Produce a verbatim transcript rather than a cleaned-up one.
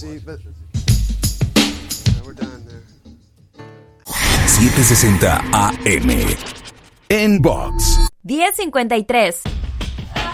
see, but yeah, we're done there. setecientos sesenta A M. En Box. diez cincuenta y tres.